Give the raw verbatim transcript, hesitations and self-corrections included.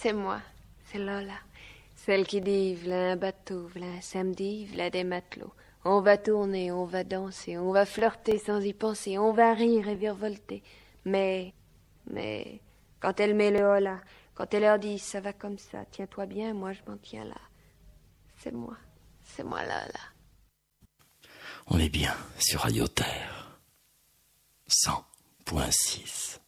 c'est moi, c'est Lola. Celle qui dit, v'là un bateau, v'là un samedi, v'là des matelots. On va tourner, on va danser, on va flirter sans y penser, on va rire et virevolter. Mais, mais, quand elle met le hola, quand elle leur dit, ça va comme ça, tiens-toi bien, moi je m'en tiens là. C'est moi, c'est moi Lola. On est bien sur Radio Terre. cent point six.